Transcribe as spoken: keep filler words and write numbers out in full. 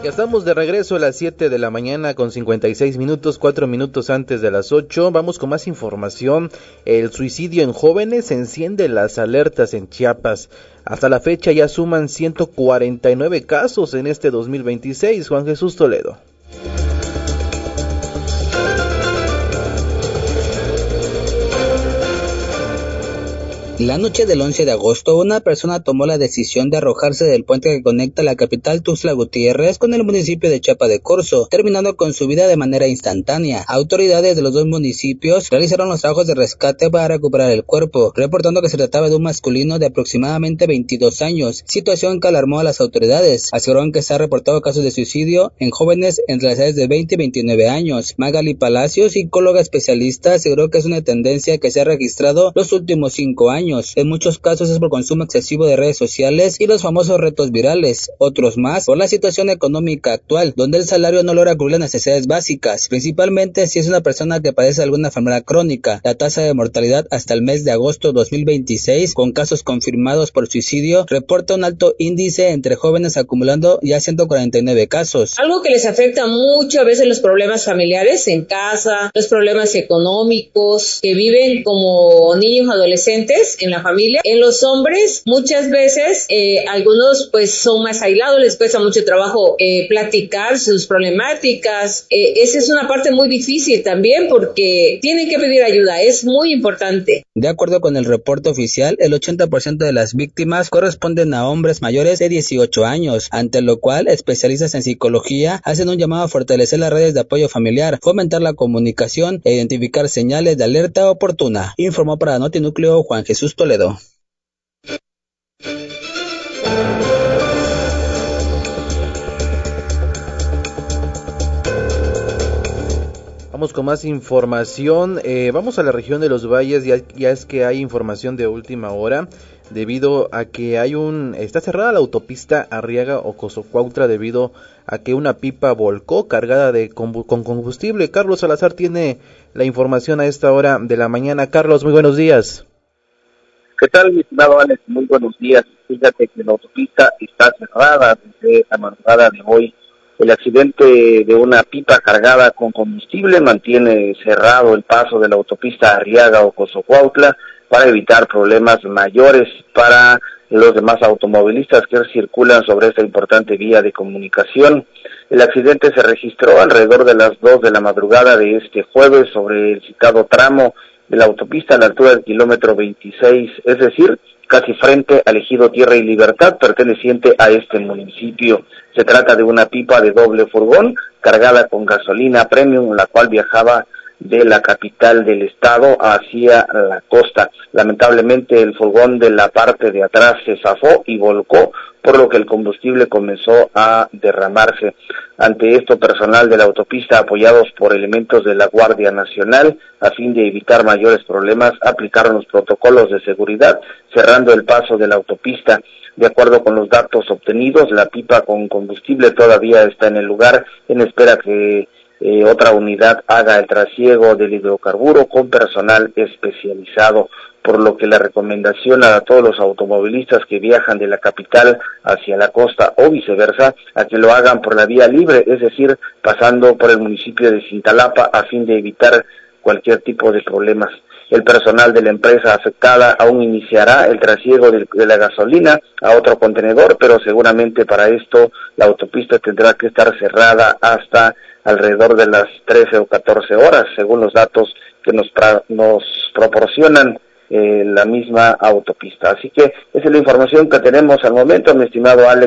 Ya estamos de regreso a las siete de la mañana con cincuenta y seis minutos, cuatro minutos antes de las ocho. Vamos con más información. El suicidio en jóvenes enciende las alertas en Chiapas. Hasta la fecha ya suman ciento cuarenta y nueve casos en este dos mil veintiséis. Juan Jesús Toledo. La noche del once de agosto, una persona tomó la decisión de arrojarse del puente que conecta la capital Tuxtla Gutiérrez con el municipio de Chiapa de Corzo, terminando con su vida de manera instantánea. Autoridades de los dos municipios realizaron los trabajos de rescate para recuperar el cuerpo, reportando que se trataba de un masculino de aproximadamente veintidós años, situación que alarmó a las autoridades. Aseguraron que se han reportado casos de suicidio en jóvenes entre las edades de veinte y veintinueve años. Magali Palacios, psicóloga especialista, aseguró que es una tendencia que se ha registrado los últimos cinco años. En muchos casos es por consumo excesivo de redes sociales y los famosos retos virales, otros más por la situación económica actual, donde el salario no logra cubrir las necesidades básicas, principalmente si es una persona que padece alguna enfermedad crónica. La tasa de mortalidad hasta el mes de agosto dos mil veintiséis, con casos confirmados por suicidio, reporta un alto índice entre jóvenes, acumulando ya ciento cuarenta y nueve casos. Algo que les afecta mucho a veces los problemas familiares en casa, los problemas económicos que viven como niños adolescentes en la familia. En los hombres muchas veces eh, algunos pues son más aislados, les cuesta mucho trabajo eh, platicar sus problemáticas. Eh, esa es una parte muy difícil también porque tienen que pedir ayuda, es muy importante. De acuerdo con el reporte oficial, el ochenta por ciento de las víctimas corresponden a hombres mayores de dieciocho años, ante lo cual especialistas en psicología hacen un llamado a fortalecer las redes de apoyo familiar, fomentar la comunicación e identificar señales de alerta oportuna. Informó para Notinúcleo Juan Jesús Toledo. Vamos con más información. Eh, vamos a la región de los Valles. Ya, ya es que hay información de última hora debido a que hay un está cerrada la autopista Arriaga-Ocosocuautla debido a que una pipa volcó cargada de con combustible. Carlos Salazar tiene la información a esta hora de la mañana. Carlos, muy buenos días. ¿Qué tal, mi estimado Alex? Muy buenos días. Fíjate que la autopista está cerrada desde la madrugada de hoy. El accidente de una pipa cargada con combustible mantiene cerrado el paso de la autopista Arriaga-Ocosocuautla para evitar problemas mayores para los demás automovilistas que circulan sobre esta importante vía de comunicación. El accidente se registró alrededor de las dos de la madrugada de este jueves sobre el citado tramo de la autopista a la altura del kilómetro veintiséis, es decir, casi frente al ejido Tierra y Libertad, perteneciente a este municipio. Se trata de una pipa de doble furgón cargada con gasolina premium, la cual viajaba de la capital del estado hacia la costa. Lamentablemente el furgón de la parte de atrás se zafó y volcó, por lo que el combustible comenzó a derramarse. Ante esto, personal de la autopista, apoyados por elementos de la Guardia Nacional, a fin de evitar mayores problemas, aplicaron los protocolos de seguridad, cerrando el paso de la autopista. De acuerdo con los datos obtenidos, la pipa con combustible todavía está en el lugar, en espera que eh, otra unidad haga el trasiego del hidrocarburo con personal especializado, por lo que la recomendación a todos los automovilistas que viajan de la capital hacia la costa o viceversa, a que lo hagan por la vía libre, es decir, pasando por el municipio de Cintalapa, a fin de evitar cualquier tipo de problemas. El personal de la empresa afectada aún iniciará el trasiego de, de la gasolina a otro contenedor, pero seguramente para esto la autopista tendrá que estar cerrada hasta alrededor de las trece o catorce horas, según los datos que nos, pra, nos proporcionan eh, la misma autopista. Así que esa es la información que tenemos al momento, mi estimado Alex.